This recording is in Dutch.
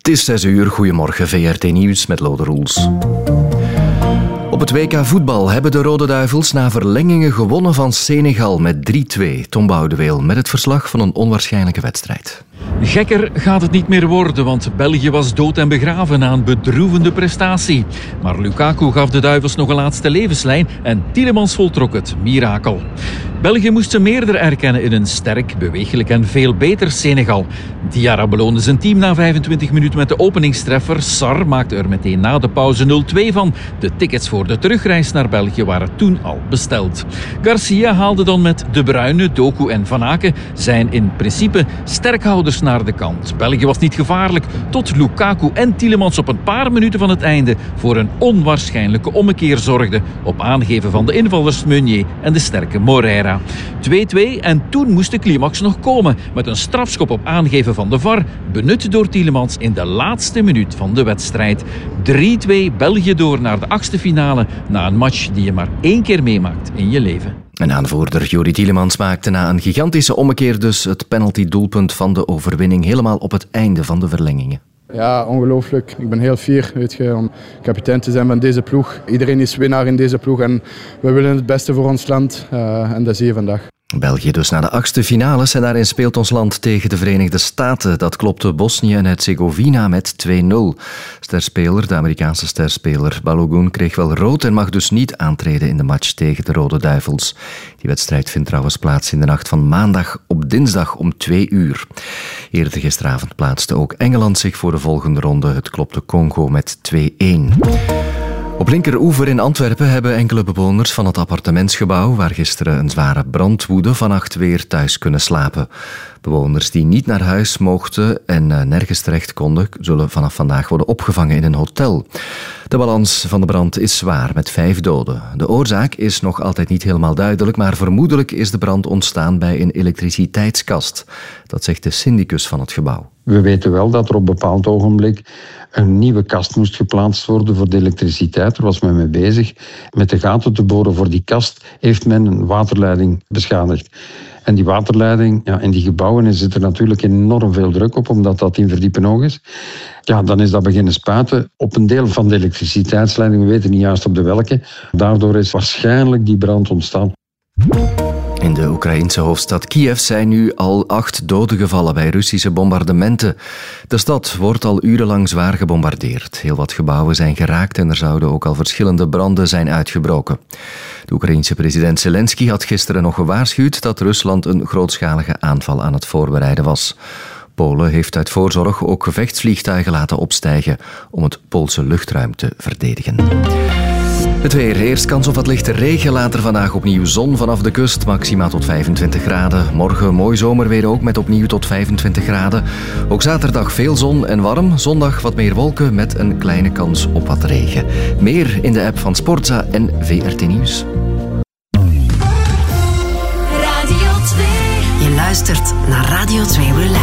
Het is 6:00, goedemorgen, VRT Nieuws met Lode Roels. Op het WK voetbal hebben de Rode Duivels na verlengingen gewonnen van Senegal met 3-2. Tom Boudeweel met het verslag van een onwaarschijnlijke wedstrijd. Gekker gaat het niet meer worden, want België was dood en begraven na een bedroevende prestatie. Maar Lukaku gaf de Duivels nog een laatste levenslijn en Tielemans voltrok het mirakel. België moest ze meerder erkennen in een sterk, bewegelijk en veel beter Senegal. Diarra beloonde zijn team na 25 minuten met de openingstreffer. Sarr maakte er meteen na de pauze 0-2 van. De tickets voor de terugreis naar België waren toen al besteld. Garcia haalde dan met De Bruyne, Doku en Van Aken zijn in principe sterkhouders naar de kant. België was niet gevaarlijk tot Lukaku en Tielemans op een paar minuten van het einde voor een onwaarschijnlijke ommekeer zorgden op aangeven van de invallers Meunier en de sterke Moreira. 2-2 en toen moest de climax nog komen met een strafschop op aangeven van de VAR, benut door Tielemans in de laatste minuut van de wedstrijd. 3-2 België door naar de 8e finale na een match die je maar 1 keer meemaakt in je leven. En aanvoerder Jori Tielemans maakte na een gigantische ommekeer dus het penalty-doelpunt van de overwinning helemaal op het einde van de verlengingen. Ja, ongelooflijk. Ik ben heel fier om kapitein te zijn van deze ploeg. Iedereen is winnaar in deze ploeg en we willen het beste voor ons land en dat zie je vandaag. België dus naar de 8e finales en daarin speelt ons land tegen de Verenigde Staten. Dat klopte Bosnië en Herzegovina met 2-0. Sterspeler, de Amerikaanse sterspeler Balogun, kreeg wel rood en mag dus niet aantreden in de match tegen de Rode Duivels. Die wedstrijd vindt trouwens plaats in de nacht van maandag op dinsdag om 2:00. Eerder gisteravond plaatste ook Engeland zich voor de volgende ronde. Het klopte Congo met 2-1. Op Linkeroever in Antwerpen hebben enkele bewoners van het appartementsgebouw, waar gisteren een zware brand woedde, vannacht weer thuis kunnen slapen. Bewoners die niet naar huis mochten en nergens terecht konden, zullen vanaf vandaag worden opgevangen in een hotel. De balans van de brand is zwaar, met 5 doden. De oorzaak is nog altijd niet helemaal duidelijk, maar vermoedelijk is de brand ontstaan bij een elektriciteitskast. Dat zegt de syndicus van het gebouw. We weten wel dat er op een bepaald ogenblik een nieuwe kast moest geplaatst worden voor de elektriciteit. Daar was men mee bezig. Met de gaten te boren voor die kast heeft men een waterleiding beschadigd. En die waterleiding, in die gebouwen zit er natuurlijk enorm veel druk op, omdat dat 10 verdiepingen hoog is. Ja, dan is dat beginnen spuiten op een deel van de elektriciteitsleiding. We weten niet juist op de welke. Daardoor is waarschijnlijk die brand ontstaan. In de Oekraïense hoofdstad Kiev zijn nu al 8 doden gevallen bij Russische bombardementen. De stad wordt al urenlang zwaar gebombardeerd. Heel wat gebouwen zijn geraakt en er zouden ook al verschillende branden zijn uitgebroken. De Oekraïense president Zelensky had gisteren nog gewaarschuwd dat Rusland een grootschalige aanval aan het voorbereiden was. Polen heeft uit voorzorg ook gevechtsvliegtuigen laten opstijgen om het Poolse luchtruim te verdedigen. Het weer. Eerst kans op wat lichte regen, later vandaag opnieuw zon vanaf de kust, maxima tot 25 graden. Morgen mooi zomerweer ook met opnieuw tot 25 graden. Ook zaterdag veel zon en warm. Zondag wat meer wolken met een kleine kans op wat regen. Meer in de app van Sportza en VRT Nieuws. Radio 2. Je luistert naar Radio 2 Relax.